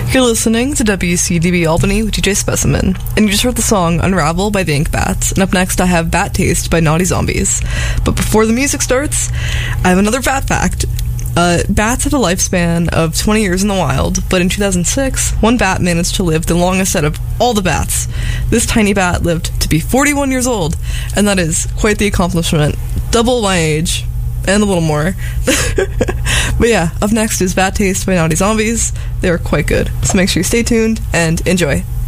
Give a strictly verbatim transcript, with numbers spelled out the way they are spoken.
You're listening to W C D B Albany with D J Specimen, and you just heard the song Unravel by the Ink Bats, and up next I have Bat Taste by Naughty Zombies. But before the music starts, I have another bat fact. Uh, bats have a lifespan of twenty years in the wild, but in two thousand six, one bat managed to live the longest out of all the bats. This tiny bat lived to be forty-one years old, and that is quite the accomplishment. Double my age, and a little more. But yeah, up next is Bat Taste by Naughty Zombies. They are quite good, so make sure you stay tuned and enjoy.